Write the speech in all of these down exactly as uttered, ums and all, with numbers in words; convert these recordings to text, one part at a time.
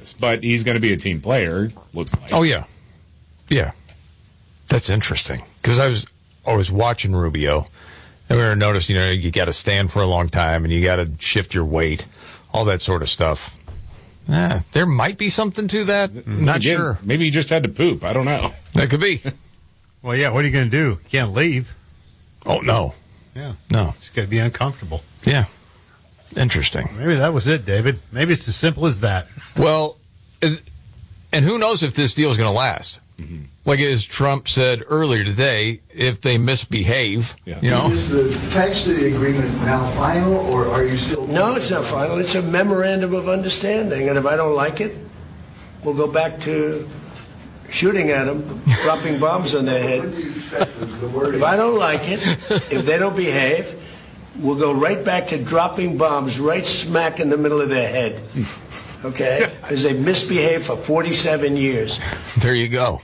is. But he's going to be a team player, looks like. Oh, yeah. Yeah. That's interesting. Because I was always watching Rubio, and we were noticing, you know, you got to stand for a long time, and you got to shift your weight, all that sort of stuff. Eh, there might be something to that. Not Again, sure. Maybe he just had to poop. I don't know. That could be. Well, yeah, what are you going to do? You can't leave. Oh, no. Yeah. No. It's going to be uncomfortable. Yeah. Interesting. Maybe that was it, David. Maybe it's as simple as that. Well, and who knows if this deal is going to last? Mm-hmm. Like as Trump said earlier today, if they misbehave, yeah. you know. Is the text of the agreement now final, or are you still... No, it's not final. It's a memorandum of understanding. And if I don't like it, we'll go back to shooting at them, dropping bombs on their head. If I don't like it, if they don't behave, we'll go right back to dropping bombs right smack in the middle of their head. Okay? Because they've misbehaved for forty-seven years. There you go.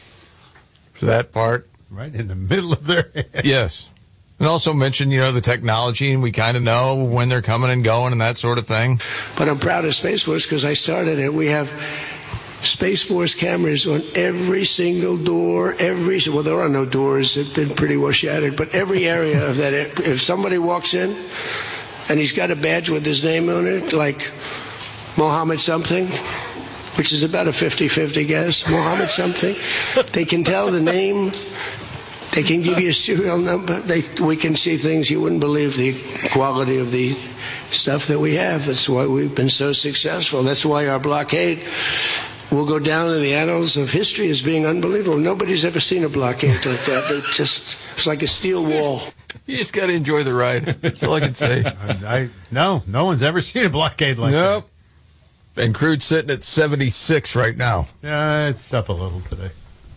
For that part. Right in the middle of their head. Yes. And also mention, you know, the technology, and we kind of know when they're coming and going and that sort of thing. But I'm proud of Space Force because I started it. We have Space Force cameras on every single door, every, well, there are no doors. They've been pretty well shattered, but every area of that, if somebody walks in and he's got a badge with his name on it, like Mohammed something, which is about a fifty-fifty guess, Mohammed something, they can tell the name, they can give you a serial number, they, we can see things you wouldn't believe, the quality of the stuff that we have. That's why we've been so successful. That's why our blockade will go down in the annals of history as being unbelievable. Nobody's ever seen a blockade like that. They just, it's like a steel wall. You just got to enjoy the ride. That's all I can say. I, I, no, no one's ever seen a blockade like nope. that. And crude's sitting at seventy-six right now. Yeah, it's up a little today.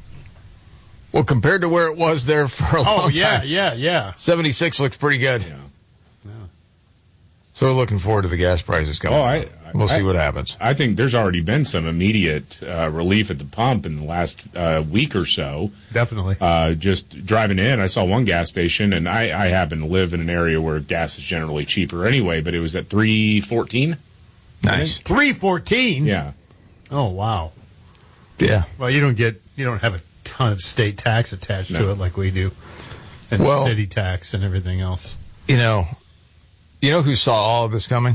Well, compared to where it was there for a oh, long yeah, time. Oh, yeah, yeah, yeah. seventy-six looks pretty good. Yeah. yeah. So we're looking forward to the gas prices coming. Oh, I, we'll I, see what happens. I think there's already been some immediate uh, relief at the pump in the last uh, week or so. Definitely. Uh, just driving in, I saw one gas station, and I, I happen to live in an area where gas is generally cheaper anyway, but it was at three fourteen. Nice. three fourteen? Yeah. Oh, wow. Yeah. Well, you don't get, you don't have a ton of state tax attached no. to it like we do. And well, city tax and everything else. You know, you know who saw all of this coming?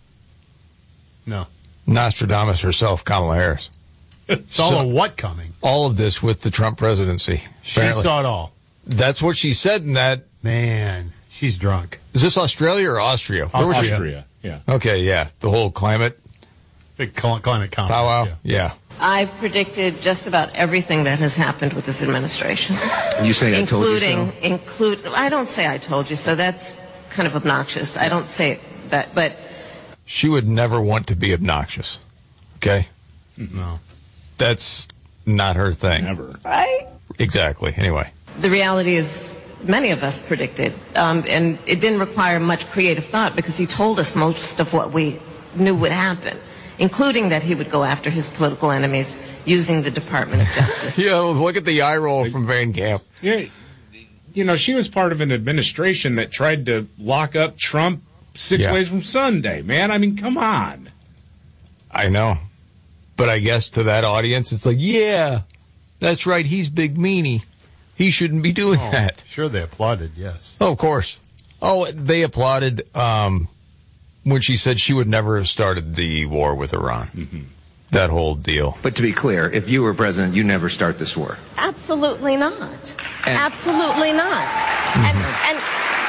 No. Nostradamus herself, Kamala Harris. Saw so, a what coming? All of this with the Trump presidency. She apparently. saw it all. That's what she said in that. Man, she's drunk. Is this Australia or Austria? Austria. Austria, yeah. Okay, yeah. The whole climate. Big climate conference. Powwow, yeah. yeah. I predicted just about everything that has happened with this administration. You say I told you so? Including, include, I don't say I told you so. That's kind of obnoxious. I don't say that, but... She would never want to be obnoxious, okay? No. That's not her thing. Never. Right? Exactly. Anyway. The reality is, many of us predicted, um, and it didn't require much creative thought because he told us most of what we knew would happen, including that he would go after his political enemies using the Department of Justice. Yeah, look at the eye roll from Van Camp. Yeah, you know, she was part of an administration that tried to lock up Trump six yeah. ways from Sunday, man. I mean, come on. I know. But I guess to that audience, it's like, yeah, that's right, he's big meanie. He shouldn't be doing oh, that. Sure, they applauded, yes. Oh, of course. Oh, they applauded um, when she said she would never have started the war with Iran. Mm-hmm. That whole deal. But to be clear, if you were president, you never start this war. Absolutely not. And Absolutely not. Mm-hmm. And, and,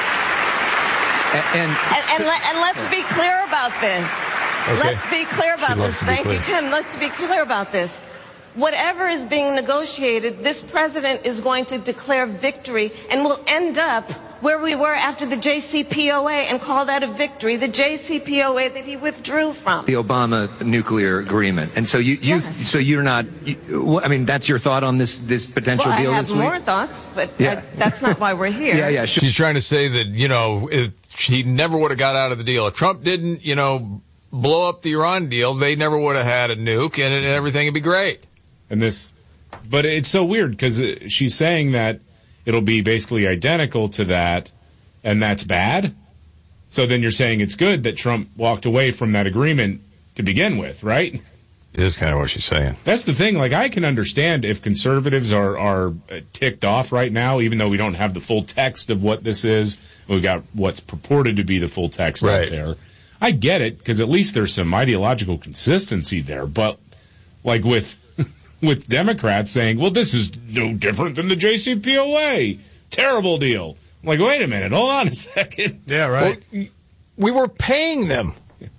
and, and, and, let, and let's be clear about this. Okay. Let's be clear about this. Thank you, Tim. Let's be clear about this. Whatever is being negotiated, this president is going to declare victory and will end up where we were after the J C P O A and call that a victory, the J C P O A that he withdrew from. The Obama nuclear agreement. And so you, you yes. so you're not, you, I mean, that's your thought on this, this potential well, deal I have this week? more thoughts, but yeah. I, that's not why we're here. yeah, yeah, sure. She's trying to say that, you know, if she never would have got out of the deal. If Trump didn't, you know, blow up the Iran deal, they never would have had a nuke and, and everything would be great. And this, but it's so weird because she's saying that it'll be basically identical to that, and that's bad. So then you're saying it's good that Trump walked away from that agreement to begin with, right? is kind of what she's saying. That's the thing. Like, I can understand if conservatives are, are ticked off right now, even though we don't have the full text of what this is. We've got what's purported to be the full text right. out there. I get it, because at least there's some ideological consistency there. But, like, with with Democrats saying, well, this is no different than the J C P O A. Terrible deal. I'm like, wait a minute. Hold on a second. Yeah, right. Well, we were paying them.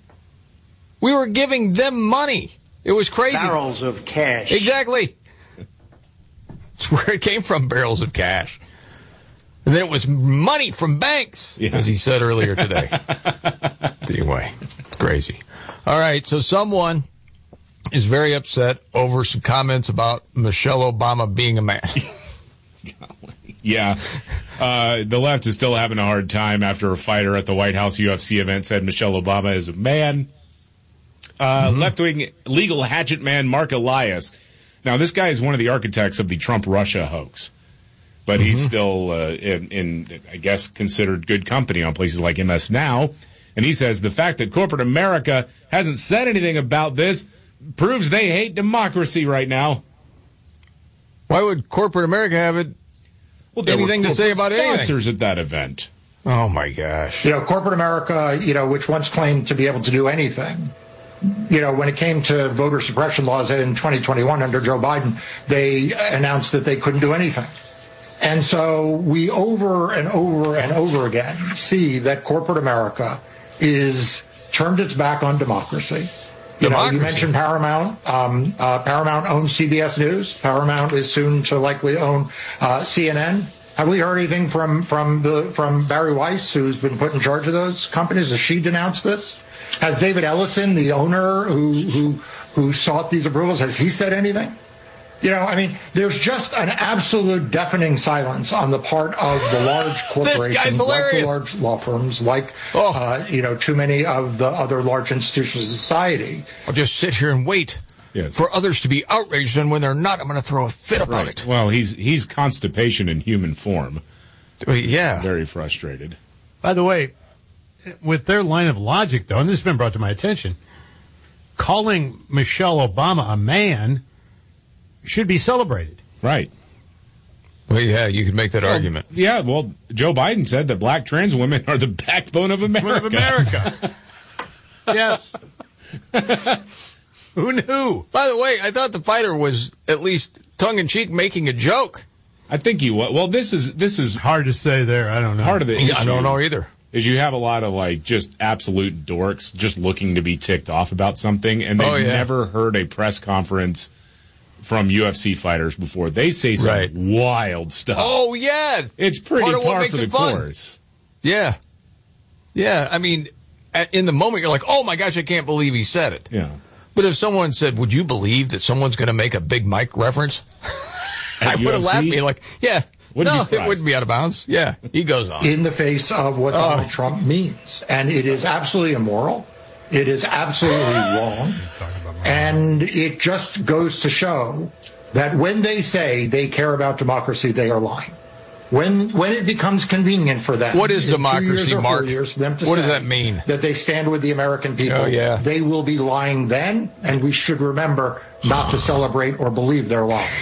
We were giving them money. It was crazy. Barrels of cash. Exactly. That's where it came from, barrels of cash. And then it was money from banks, yeah. as he said earlier today. Anyway, crazy. All right, so someone is very upset over some comments about Michelle Obama being a man. Yeah. Uh, the left is still having a hard time after a fighter at the White House U F C event said Michelle Obama is a man. Uh, mm-hmm. Left-wing legal hatchet man Mark Elias. Now, this guy is one of the architects of the Trump-Russia hoax. But mm-hmm. he's still, uh, in, in, I guess, considered good company on places like M S Now. And he says the fact that corporate America hasn't said anything about this proves they hate democracy right now. Why would corporate America have it? Well, there anything were to say about sponsors anything. at that event. Oh, my gosh. You know, corporate America, you know, which once claimed to be able to do anything. You know, when it came to voter suppression laws in twenty twenty-one under Joe Biden, they announced that they couldn't do anything. And so we over and over and over again see that corporate America is turned its back on democracy. You Democracy. know, you mentioned Paramount. Um, uh, Paramount owns C B S News. Paramount is soon to likely own uh, C N N. Have we heard anything from from the from Barry Weiss, who's been put in charge of those companies? Has she denounced this? Has David Ellison, the owner who who who sought these approvals, has he said anything? You know, I mean, there's just an absolute deafening silence on the part of the large corporations, like the large law firms, like, oh. uh, you know, too many of the other large institutions of society. I'll just sit here and wait yes. for others to be outraged, and when they're not, I'm going to throw a fit about right. it. Well, he's he's constipation in human form. Well, yeah. Very frustrated. By the way, with their line of logic, though, and this has been brought to my attention, calling Michelle Obama a man should be celebrated. Right. Well, yeah, you could make that well, argument. Yeah, well, Joe Biden said that black trans women are the backbone of America. Of America. Yes. Who knew? By the way, I thought the fighter was at least tongue-in-cheek making a joke. I think he was. Well, this is this is hard to say there. I don't know. Part of the issue I don't know either. Is you have a lot of like just absolute dorks just looking to be ticked off about something, and they've oh, yeah. never heard a press conference from U F C fighters before. They say some right. wild stuff. Oh, yeah. It's pretty Part of what par makes for the it fun. course. Yeah. Yeah, I mean, at, in the moment, you're like, oh, my gosh, I can't believe he said it. Yeah. But if someone said, would you believe that someone's going to make a Big Mike reference? I would have laughed at me like, yeah. Wouldn't no, be it wouldn't be out of bounds. Yeah, he goes on. In the face of what oh. Donald Trump means. And it is absolutely immoral. It is absolutely wrong. And it just goes to show that when they say they care about democracy, they are lying. When when it becomes convenient for them, what is in democracy, two years or Mark? Four years for them to what say does that mean? That they stand with the American people. Oh, yeah. They will be lying then, and we should remember not to celebrate or believe their lies.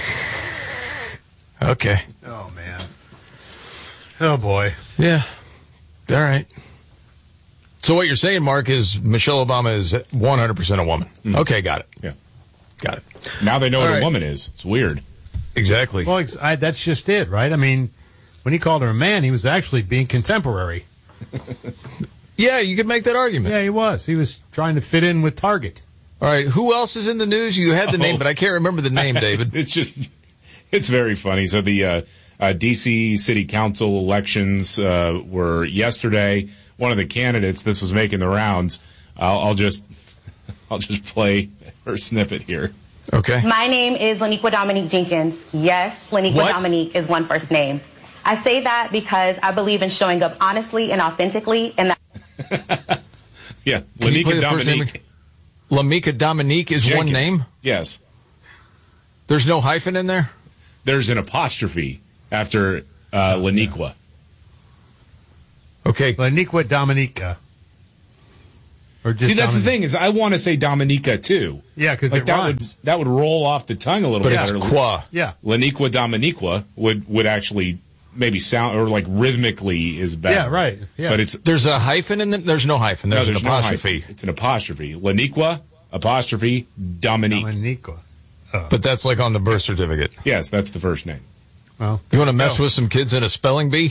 Okay. Oh, man. Oh, boy. Yeah. All right. So what you're saying, Mark, is Michelle Obama is one hundred percent a woman. Mm. Okay, got it. Yeah. Got it. Now they know All what right. a woman is. It's weird. Exactly. Well, I, that's just it, right? I mean, when he called her a man, he was actually being contemporary. Yeah, you could make that argument. Yeah, he was. He was trying to fit in with Target. All right, who else is in the news? You had the Oh. name, but I can't remember the name, David. It's just, it's very funny. So the uh, uh, D C City Council elections uh, were yesterday. One of the candidates, this was making the rounds. I'll, I'll just, I'll just play her snippet here. Okay. My name is Laniqua Dominique Jenkins. Yes, Laniqua What? Dominique is one first name. I say that because I believe in showing up honestly and authentically, and that. Yeah, Can you play Lanika the first name? Dominique. Lamika Dominique is Jenkins. one name? Yes. There's no hyphen in there? There's an apostrophe after uh, Laniqua. Okay. Laniqua Dominica. Or just See, that's Dominica? the thing is, I want to say Dominica too. Yeah, because like it that rhymes. would that would roll off the tongue a little But bit it's better. qua. Yeah. Laniqua Dominiqua would would actually maybe sound or like rhythmically is better. Yeah, right. Yeah. But it's There's a hyphen in the, there's no hyphen. There's, no, there's an no apostrophe. hyphen. It's an apostrophe. Laniqua apostrophe Dominique. Dominiqua. But that's like on the birth certificate. Yes, that's the first name. Well, You want to mess go. with some kids in a spelling bee?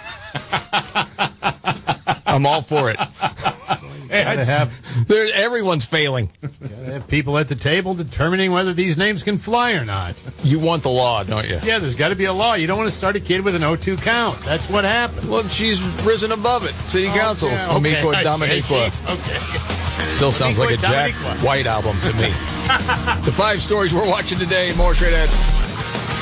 I'm all for it. Gotta have, There, everyone's failing. gotta have people at the table determining whether these names can fly or not. You want the law, don't you? Yeah, there's got to be a law. You don't want to start a kid with an oh two count. That's what happened. Well, she's risen above it. City Council. Yeah, Amiqua okay. Dominiqua. Okay. Still sounds like a Amiqua Jack Dominiqua. White album to me. The five stories we're watching today. More straight ahead.